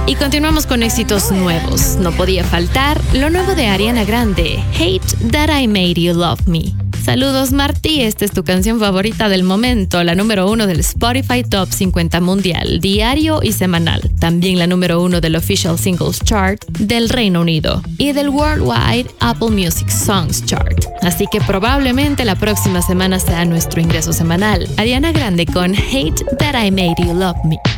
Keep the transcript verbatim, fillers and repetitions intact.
Y continuamos con éxitos nuevos. No podía faltar lo nuevo de Ariana Grande, Hate That I Made You Love Me. Saludos Martí, esta es tu canción favorita del momento, la número uno del Spotify Top cincuenta Mundial, diario y semanal. También la número uno del Official Singles Chart del Reino Unido y del Worldwide Apple Music Songs Chart. Así que probablemente la próxima semana sea nuestro ingreso semanal. Ariana Grande con Hate That I Made You Love Me.